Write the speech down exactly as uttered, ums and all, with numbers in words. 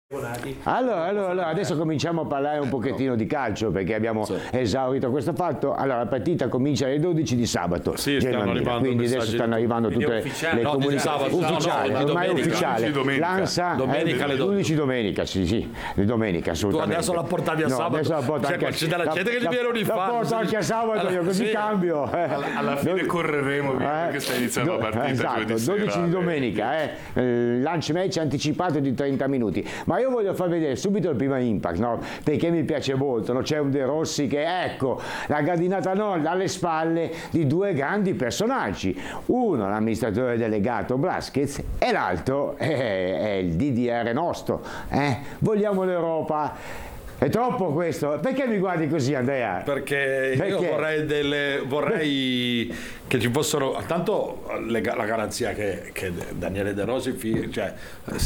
Allora, allora, allora, adesso cominciamo a parlare un pochettino di calcio perché abbiamo sì. esaurito questo fatto. Allora, la partita comincia alle dodici di sabato. Sì, stanno arrivando quindi adesso stanno arrivando tutte le, le no, comunicazioni ufficiali, no, no, ormai ufficiale. L'ANSA domenica le undici domenica, sì, sì, le domenica assolutamente. Tu adesso la portavi a no, sabato. Adesso la porto anche c'è della gente che gli viene un infarto. La porto anche a sabato, allora, io così sì. cambio. Alla, alla fine Dove... correremo via eh, perché sta iniziando la partita. Esatto, dodici di domenica, eh. eh, lunch match anticipato di trenta minuti. Ma io voglio far vedere subito il primo impact, no? Perché mi piace molto, no? C'è un De Rossi che, ecco, la gradinata nord alle spalle di due grandi personaggi, uno l'amministratore delegato Blazquez e l'altro è, è il D D R nostro, eh? Vogliamo l'Europa. È troppo questo? Perché mi guardi così, Andrea? Perché, Perché? io vorrei, delle, vorrei che ci fossero tanto le, la garanzia che, che Daniele De Rossi, cioè